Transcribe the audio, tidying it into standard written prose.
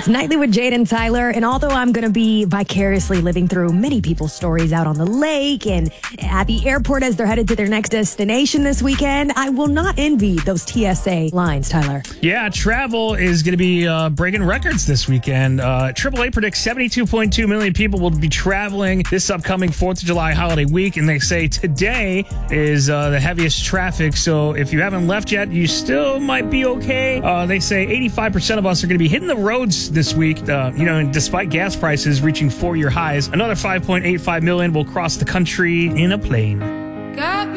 It's Nightly with Jade and Tyler, and although I'm going to be vicariously living through many people's stories out on the lake and at the airport as they're headed to their next destination this weekend, I will not envy those TSA lines, Tyler. Yeah, travel is going to be breaking records this weekend. AAA predicts 72.2 million people will be traveling this upcoming 4th of July holiday week, and they say today is the heaviest traffic, so if you haven't left yet, you still might be okay. They say 85% of us are going to be hitting the roads this week, and despite gas prices reaching 4-year highs. Another 5.85 million will cross the country in a plane.